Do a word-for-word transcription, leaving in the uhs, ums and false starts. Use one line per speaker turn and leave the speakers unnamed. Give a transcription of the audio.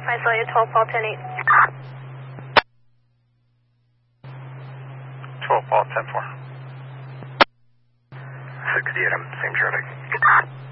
Isolate twelve ball ten eight.
twelve ball ten four.
sixty-eight, I'm same traffic.